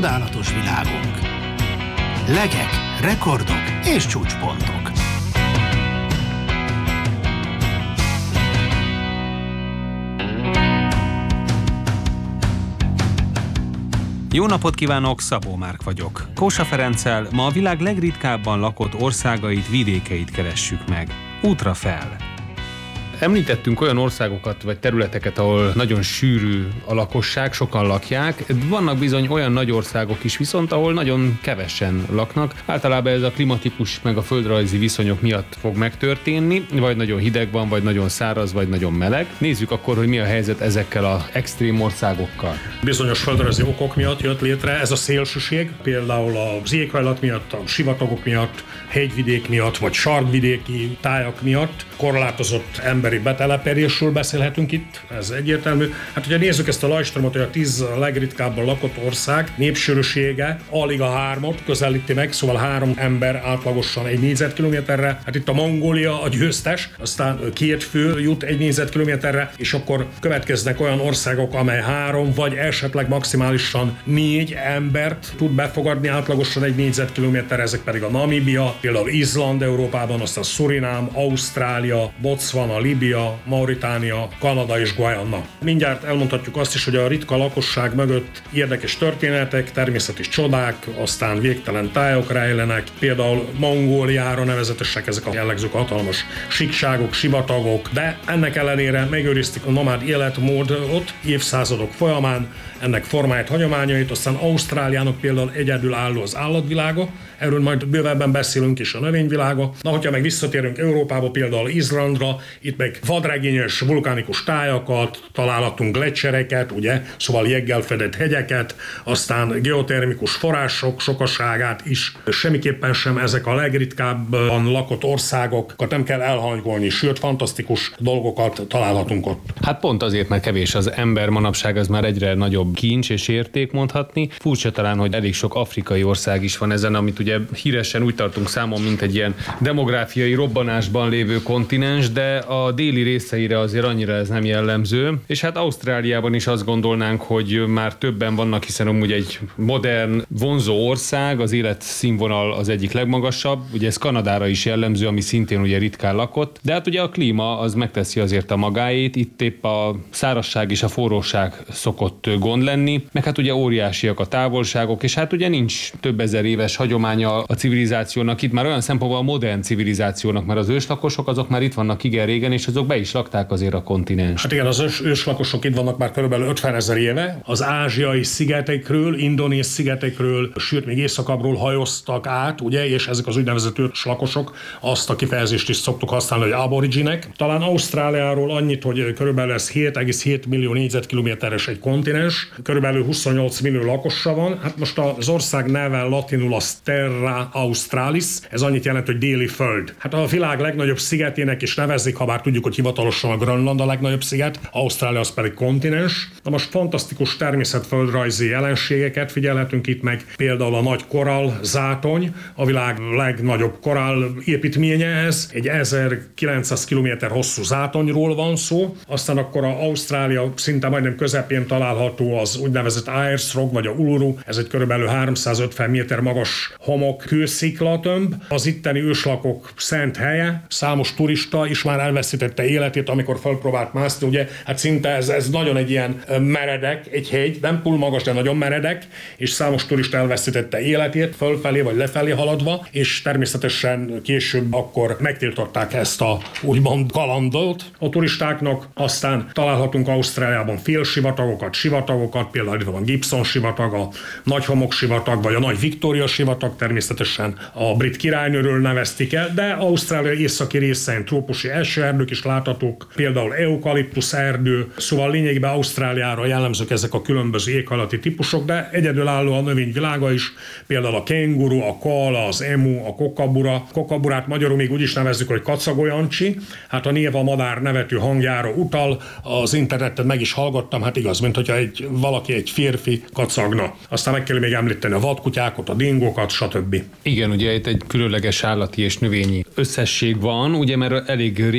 csodálatos világunk. Legek, rekordok és csúcspontok. Jó napot kívánok, Szabó Márk vagyok. Kósa Ferenccel ma a világ legritkábban lakott országait, vidékeit keressük meg. Útra fel! Említettünk olyan országokat vagy területeket, ahol nagyon sűrű a lakosság, sokan lakják. Vannak bizony olyan nagy országok is viszont, ahol nagyon kevesen laknak. Általában ez a klimatípus meg a földrajzi viszonyok miatt fog megtörténni, vagy nagyon hideg van, vagy nagyon száraz, vagy nagyon meleg. Nézzük akkor, hogy mi a helyzet ezekkel az extrém országokkal. Bizonyos földrajzi okok miatt jött létre ez a szélsőség, például az éghajlat miatt, a sivatagok miatt, hegyvidék miatt, vagy sarkvidéki tájak miatt korlátozott emberi betelepedésről beszélhetünk itt, ez egyértelmű. Hát, hogyha nézzük ezt a lajstromot, hogy a 10 legritkábban lakott ország népsűrűsége alig a 3-ot közelíti meg, szóval 3 ember átlagosan 1 négyzetkilométerre. Hát itt a Mongólia a győztes, aztán 2 fő jut 1 négyzetkilométerre, és akkor következnek olyan országok, amely 3 vagy esetleg maximálisan 4 embert tud befogadni átlagosan 1 négyzetkilométerre, ezek pedig a Namíbia, például Izland Európában, aztán Surinám, Ausztrália, Botswana, Líbia, Mauritánia, Kanada és Guyana. Mindjárt elmondhatjuk azt is, hogy a ritka lakosság mögött érdekes történetek, természeti csodák, aztán végtelen tájok rejlenek, például Mongóliára nevezetesek ezek a jellegző hatalmas síkságok, sivatagok, de ennek ellenére megőrizték a nomád életmódot évszázadok folyamán, ennek formáját, hagyományait, aztán Ausztráliának például egyedülálló az állatvilága, erről majd bővebben beszélünk is, a növényvilága. Na, hogyha meg visszatérünk Európába, például Izlandra, itt meg vadregényes vulkánikus tájakat, találhatunk gleccsereket, ugye, szóval jeggel fedett hegyeket, aztán geotermikus források sokaságát is. Semmiképpen sem ezek a legritkábban lakott országokat nem kell elhanyagolni, sőt, fantasztikus dolgokat találhatunk ott. Hát pont azért, mert kevés az ember manapság, az már egyre nagyobb kincs és érték mondhatni. Furcsa talán, hogy elég sok afrikai ország is van ezen, amit ugye híresen úgy tartunk számon, mint egy ilyen demográfiai robbanásban lévő kontinens, de a déli részeire azért annyira ez nem jellemző. És hát Ausztráliában is azt gondolnánk, hogy már többen vannak, hiszen amúgy egy modern, vonzó ország, az életszínvonal az egyik legmagasabb. Ugye ez Kanadára is jellemző, ami szintén ugye ritkán lakott, de hát ugye a klíma az megteszi azért a magáét, itt épp a szárazság és a forróság szokott gond lenni, meg hát ugye óriásiak a távolságok, és hát ugye nincs több ezer éves hagyománya a civilizációnak, itt már olyan szempontból a modern civilizációnak, mert az őslakosok azok már itt vannak igen régen, és azok be is lakták azért a kontinens. Hát igen, az őslakosok itt vannak már körülbelül 50 000 éve. Az ázsiai szigetekről, indonéz szigetekről, sőt még északabbról hajóztak át, ugye, és ezek az úgynevezett őslakosok, azt a kifejezést is szoktuk használni, hogy aboriginek. Talán Ausztráliáról annyit, hogy körülbelül ez 7,7 millió négyzetkilométeres egy kontinens, körülbelül 28 millió lakosa van. Hát most az ország neve latinul az Terra Australis, ez annyit jelent, hogy déli föld. Hát a világ legnagyobb szigetének is nevezik, ha bár tudjuk, hogy hivatalosan a Grönland a legnagyobb sziget, Ausztrália az pedig kontinens. Na most fantasztikus természetföldrajzi jelenségeket figyelhetünk itt meg, például a nagy korall zátony, a világ legnagyobb korall építménye ez, egy 1900 km hosszú zátonyról van szó, aztán akkor Ausztrália szinte majdnem közepén található az úgynevezett Ayers Rock, vagy a Uluru, ez egy körülbelül 350 méter magas homok kősziklatömb, az itteni őslakok szent helye, számos turista is már elveszítette életét, amikor felpróbált mászni, ugye, hát szinte ez nagyon egy ilyen meredek, egy hegy, nem túl magas, de nagyon meredek, és számos turista elveszítette életét, fölfelé vagy lefelé haladva, és természetesen később akkor megtiltották ezt a úgymond kalandot a turistáknak, aztán találhatunk Ausztráliában sivatagokat, például itt van Gibson sivatag, a Nagy Homok sivatag, vagy a Nagy Victoria sivatag, természetesen a brit királynőről nevezték el, de Ausztrália északi részein trópusi esőerdők is láthatók, például eukaliptusz erdő, szóval lényegében Ausztráliára jellemzők ezek a különböző éghajlati típusok, de egyedülálló a növényvilága is, például a kenguru, a koala, az emu, a kokabura. Kokaburát magyarul még úgy is nevezzük, hogy kacagolyantsi, hát a név a madár nevető hangjára utal, az interneten meg is hallgattam, hát igaz, mint hogyha valaki egy férfi kacagna. Aztán meg kell még említeni a vadkutyákat, a dingókat, stb. Igen, ugye itt egy különleges állati és növényi összesség van, ugye, mert elég régóta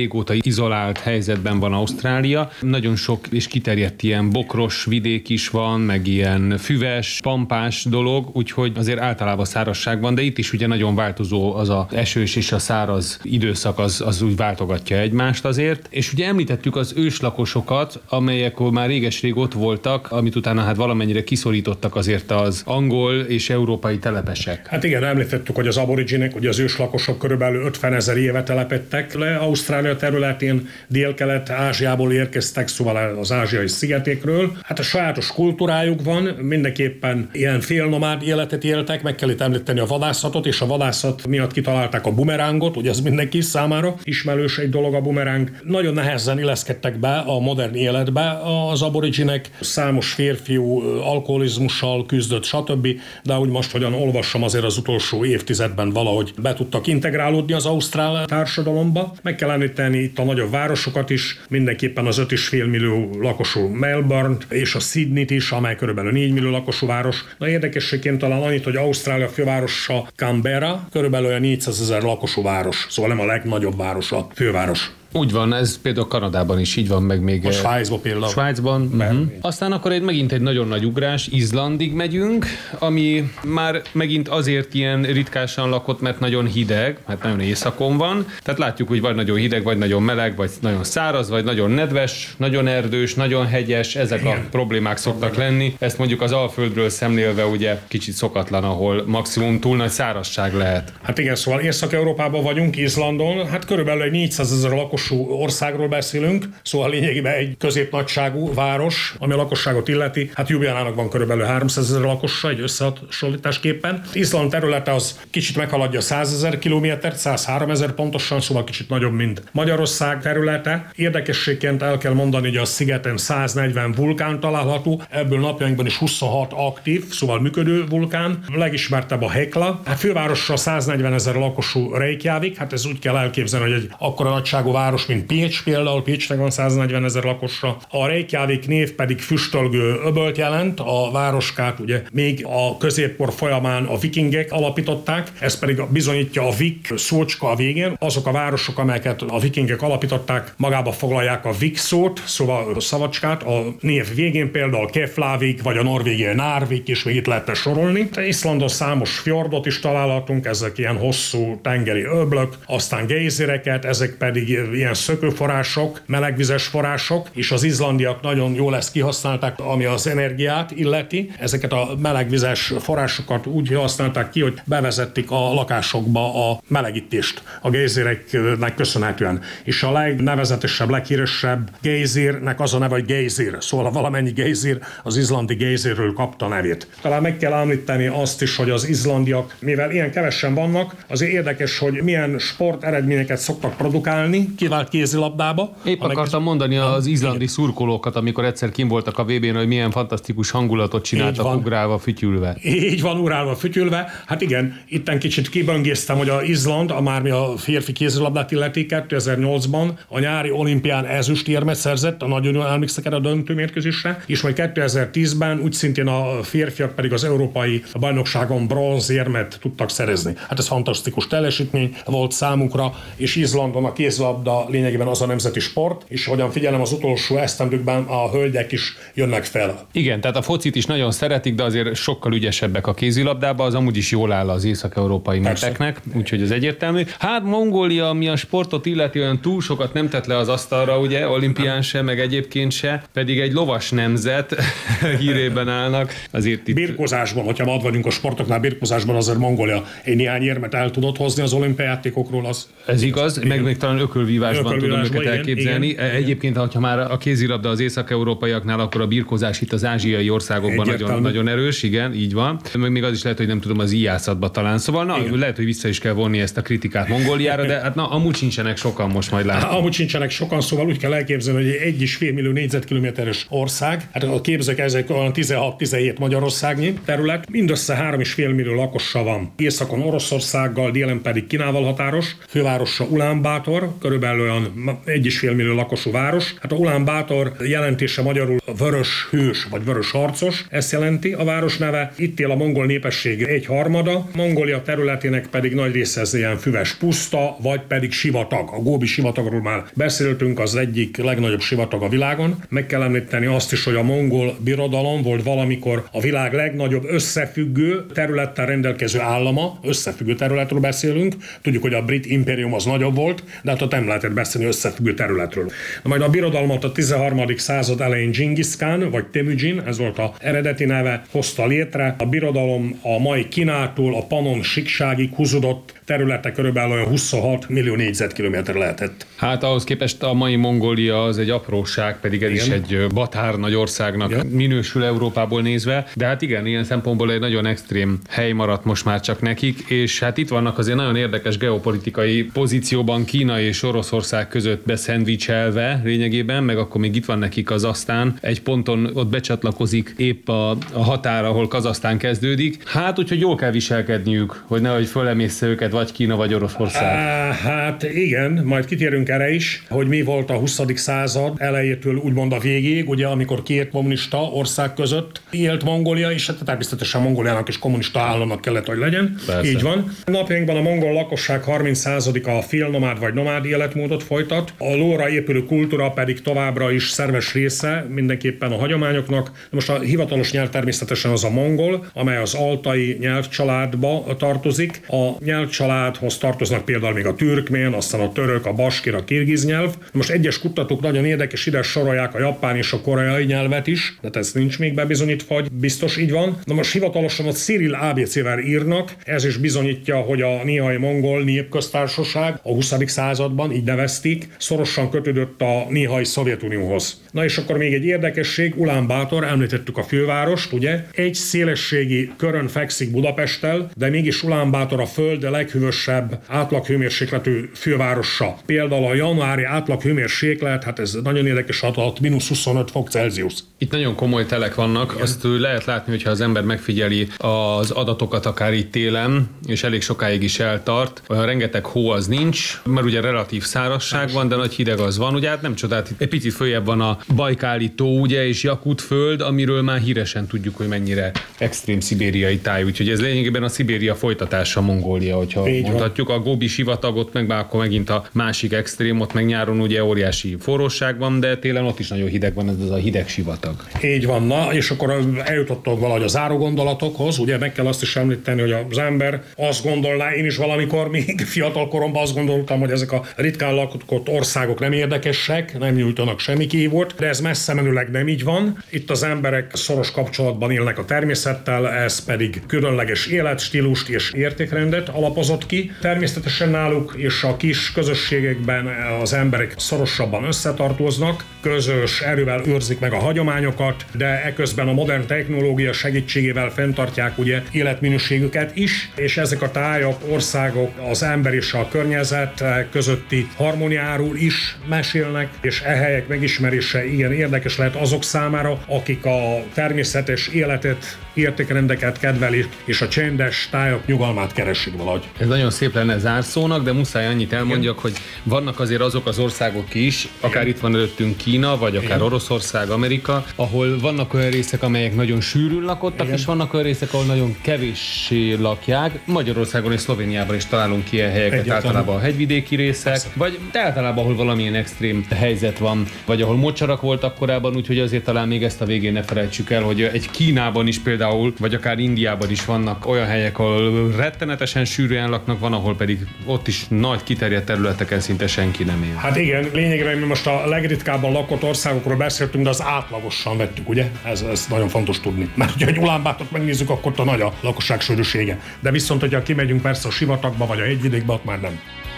izolált helyzetben van Ausztrália. Nagyon sok és kiterjedt ilyen bokros vidék is van, meg ilyen füves, pampás dolog, úgyhogy azért általában szárazság van, de itt is ugye nagyon változó az a esős és a száraz időszak, az úgy váltogatja egymást azért. És ugye említettük az őslakosokat, amelyek már réges-rég ott voltak, amit utána hát valamennyire kiszorítottak azért az angol és európai telepesek. Hát igen, említettük, hogy az aboriginek, ugye az őslakosok körülbelül 50 000 éve telepedtek le Ausztrália területén, Délkelet-Ázsiából érkeztek, szóval az ázsiai szigetékről. Hát a sajátos kultúrájuk van, mindenképpen ilyen félnomád életet éltek, meg kell itt említeni a vadászatot, és a vadászat miatt kitalálták a bumerángot, ugye ez mindenki számára ismerős egy dolog a bumeráng. Nagyon nehezen illeszkedtek be a modern életbe az aboriginek, számos férfiú alkoholizmussal küzdött, stb. De úgy most, hogyan olvassam, azért az utolsó évtizedben valahogy be tudtak integrálódni az ausztrál társadalomba. Meg kell említeni itt a nagyobb városokat is, mindenképpen az 5,5 millió lakosú Melbourne és a Sydneyt is, amely körülbelül 4 millió lakosú város. Na érdekességként talán annyit, hogy Ausztrália fővárosa Canberra, körülbelül olyan 400 000 lakosú város, szóval nem a legnagyobb város a főváros. Úgy van, ez például Kanadában is így van, meg még... A Svájcban például. Svájcban. Aztán akkor megint egy nagyon nagy ugrás, Izlandig megyünk, ami már megint azért ilyen ritkásan lakott, mert nagyon hideg, hát nagyon északon van. Tehát látjuk, hogy vagy nagyon hideg, vagy nagyon meleg, vagy nagyon száraz, vagy nagyon nedves, nagyon erdős, nagyon hegyes, ezek a problémák szoktak lenni. Ezt mondjuk az Alföldről szemlélve ugye kicsit szokatlan, ahol maximum túl nagy szárazság lehet. Hát igen, szóval Észak-Európában vagyunk, Izlandon, hát körülbelül egy 400 000 lakosú országról beszélünk, szóval lényegében egy középnagyságú város, ami a lakosságot illeti. Hát Ljubljanának van körülbelül 300 000 lakosa, egy összehasonlításképpen. Izland területe az kicsit meghaladja 100 000 kilométert, 103 000 pontosan, szóval kicsit nagyobb, mint Magyarország területe. Érdekességként el kell mondani, hogy a szigeten 140 vulkán található, ebből napjainkban is 26 aktív, szóval működő vulkán. A legismertebb a Hekla. Hát fővárosa 140 000 lakosú Reykjavik, hát ez úgy kell elképzelni, hogy egy akkora nagyságú város, mint Pécs például, Pécsnek van 140 000 lakosra. A Reykjavik név pedig füstölgő öbölt jelent, a városkát ugye még a középkor folyamán a vikingek alapították, ez pedig bizonyítja a vik szócska a végén. Azok a városok, amelyeket a vikingek alapították, magába foglalják a vik szót, szóval a szavacskát, a név végén például Keflavik, vagy a norvégiai Narvik, és még itt lehetne sorolni. Izlandon számos fjordot is találhatunk, ezek ilyen hosszú tengeri öblök, aztán gejzireket, ezek pedig ilyen szökőforrások, melegvizes források, és az izlandiak nagyon jól ezt kihasználták, ami az energiát illeti. Ezeket a melegvizes forrásokat úgy használták ki, hogy bevezették a lakásokba a melegítést a gejzireknek köszönhetően. És a legnevezetesebb, leghíresebb gejzirnek az a neve, hogy gejzir. Szóval valamennyi gejzir az izlandi gejzirről kapta nevét. Talán meg kell említeni azt is, hogy az izlandiak, mivel ilyen kevesen vannak, azért érdekes, hogy milyen sport eredményeket szoktak produkálni, kivált kézilabdába. Épp akartam mondani az izlandi szurkolókat, amikor egyszer kim voltak a VB-n, hogy milyen fantasztikus hangulatot csináltak ugrálva, fütyülve. Így van, ugrálva, fütyülve. Hát igen, itten kicsit kiböngésztem, hogy az Izland, mármi a férfi kézilabdát illeti, 2008-ban a nyári olimpián ezüstérmet szerzett, a nagyon jól emlékszek erre a döntőmérkőzésre, és majd 2010-ben úgy szintén a férfiak pedig az európai bajnokságon bronzérmet tudtak szerezni. Hát ez fantasztikus teljesítmény volt számukra, és Izlandon a kézilabda lényegében az a nemzeti sport, és hogyan figyelem, az utolsó esztendőkben a hölgyek is jönnek fel. Igen, tehát a focit is nagyon szeretik, de azért sokkal ügyesebbek a kézilabdába, az amúgy is jól áll az észak-európai neteknek, úgyhogy ez egyértelmű. Hát Mongólia, ami a sportot illeti, olyan túl sokat nem tett le az asztalra, ugye, olimpián se, meg egyébként se, pedig egy lovas nemzet hírében állnak. Azért itt... Birkózásban, hogyha ma vagyunk a sportoknál, birkózásban azért Mongólia egy néhány érmet el tudott hozni az olimpiátékokról. Ez igaz, meg még talán ökölvívásban tudom őket elképzelni. Igen. Egyébként, ha már a kézilabda az észak-európaiaknál, akkor a birkózás itt az ázsiai országokban nagyon, nagyon erős, igen, így van. Meg még az is lehet, hogy nem tudom, az íjászatban talán. Szóval lehet, hogy vissza is kell vonni ezt a kritikát Mongóliára, de hát amúgy sincsenek sokan most majd látni. Amúgy sincsenek sokan, szóval úgy kell elképzelni, hogy 1,5 millió négyzetkilométeres ország, hát a képzek ezek olyan 16-17 Magyarországnyi terület, mindössze 3,5 millió lakosa van. Északon Oroszországgal, délen pedig Kínával határos, fővárosa Ulánbátor, körülbelül olyan 1,5 millió lakosú város. Hát a Ulánbátor jelentése magyarul vörös hős, vagy vörös harcos, ezt jelenti a város neve. Itt él a mongol népesség 1/3, Mongólia területének pedig nagy része ez ilyen füves puszta, vagy pedig sivatag. A Góbi sivatagról már beszéltünk, az egyik legnagyobb sivatag a világon. Meg kell említeni azt is, hogy a mongol birodalom volt valamikor a világ legnagyobb összefüggő területtel rendelkező állama, összefüggő területről beszélünk. Tudjuk, hogy a brit impérium az nagyobb volt, de hát ott nem lehetett beszélni összefüggő területről. Na majd a birodalmat a 13. század elején Dzsingisz Kán, vagy Temüdzsin, ez volt az eredeti neve, hozta létre. A birodalom a mai Kínától a Pannon síkságig húzódott területe körülbelül olyan 26 millió négyzetkilométer lehetett. Hát ahhoz képest a mai Mongólia az egy apróság, pedig ez is egy batár nagy országnak minősül Európából nézve, de hát igen, ilyen szempontból egy nagyon extrém hely maradt most már csak nekik, és hát itt vannak azért nagyon érdekes geopolitikai pozícióban Kína és Oroszország között beszendvicselve lényegében, meg akkor még itt van nekik Kazahsztán, egy ponton ott becsatlakozik épp a határ, ahol Kazahsztán kezdődik. Hát úgyhogy jól kell viselkedniük, hogy nehogy fölemészze őket vagy Kína, vagy Oroszország. Hát igen, majd kitérünk erre is, hogy mi volt a 20. század elejétől úgymond a végéig, ugye amikor két kommunista ország között élt Mongólia, és hát természetesen Mongóliának is kommunista államnak kellett, hogy legyen. Persze. Így van. Napjainkban a mongol lakosság 30%-a félnomád vagy nomád életmódot folytat, a lóra épülő kultúra pedig továbbra is szerves része mindenképpen a hagyományoknak. Most a hivatalos nyelv természetesen az a mongol, amely az altai nyelvcsaládba tartozik. A nyelvcsaládhoz tartoznak például még a türkmén, aztán a török, a baskir, a kirgiz nyelv. Most egyes kutatók nagyon érdekes, ide sorolják a japán és a koreai nyelvet is, de ez nincs még bebizonyítva, hogy biztos így van. Na most hivatalosan a Cirill ABC-vel írnak, ez is bizonyítja, hogy a Néhai Mongol Népköztársaság a 20. században, így nevezték, szorosan kötődött a Néhai Szovjetunióhoz. Na és akkor még egy érdekesség, Ulánbátor, említettük a fővárost, ugye? Egy szélességi körön fekszik Budapesttel, de mégis Ulánbátor a föld leghűvösebb átlaghőmérsékletű fővárosa. Például a januári átlaghőmérséklet, hát ez nagyon érdekes adat, -25 fok Celsius. Itt nagyon komoly telek vannak, igen. Azt lehet látni, hogyha az ember megfigyeli az adatokat akár itt télen, és elég sokáig is eltart. Olyan rengeteg hó az nincs, mert ugye relatív szárazság van, de nagy hideg az van. Ugye hát nem csodát, egy picit följebb van a Bajkáli tó, ugye, és Jakut-föld, amiről már híresen tudjuk, hogy mennyire extrém szibériai táj. Úgyhogy ez lényegében a Szibéria folytatása Mongólia, hogyha így mondhatjuk. Van. A Góbi sivatagot meg akkor megint a másik extrém, ott meg nyáron ugye óriási forróság van, de télen ott is nagyon hideg van, ez a hideg sivatag. Így van, na, és akkor eljutottak valahogy a záró gondolatokhoz, ugye meg kell azt is említeni, hogy az ember azt gondolná, én is valamikor még fiatal koromban azt gondoltam, hogy ezek a ritkán lakott országok nem érdekesek, nem nyújtanak semmi kívót, de ez messze menőleg nem így van. Itt az emberek szoros kapcsolatban élnek a természettel, ez pedig különleges életstílust és értékrendet alapozott ki. Természetesen náluk és a kis közösségekben az emberek szorosabban összetartoznak, közös erővel őrzik meg a hagyományokat, de eközben a modern technológia segítségével fenntartják ugye életminőségüket is, és ezek a tájak, országok az ember és a környezet közötti harmóniáról is mesélnek, és e helyek megismerése igen érdekes lehet azok számára, akik a természetes életet, értékrendeket kedvelik, és a csendes tájak nyugalmát keresik valahogy. Ez nagyon szép lenne zárszónak, de muszáj annyit elmondjak, hogy vannak azért azok az országok is, akár itt van előttünk Kína, vagy akár Oroszország, Amerika, ahol vannak olyan részek, amelyek nagyon sűrűn lakottak, és vannak olyan részek, ahol nagyon kevéssé lakják. Magyarországon és Szlovéniában is találunk ilyen helyeket, általában a hegyvidéki részek, vagy általában, ahol valamilyen extrém helyzet van, vagy ahol mocsarak voltak korábban, úgyhogy azért talán még ezt a végén ne felejtsük el, hogy egy Kínában is például, vagy akár Indiában is vannak olyan helyek, ahol rettenetesen sűrűen laknak, van, ahol pedig ott is nagy kiterjedt területeken szinte senki nem él. Hát igen, lényegében mi most a legritkábban lakott országokról beszéltünk, de az átlagosan vettük, ugye? Ez nagyon fontos tudni. Mert hogyha egy Ulánbátort megnézzük, akkor a nagy a lakosság sűrűsége. De viszont, hogyha kimegyünk persze a sivatagba vagy a hegyvidékbe, ott már nem.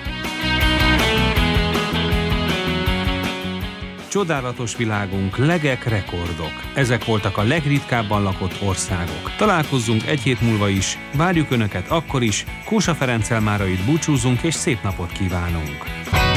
Csodálatos világunk, legek, rekordok. Ezek voltak a legritkábban lakott országok. Találkozzunk egy hét múlva is, várjuk Önöket akkor is, Kósa Ferenccel mára itt búcsúzunk és szép napot kívánunk.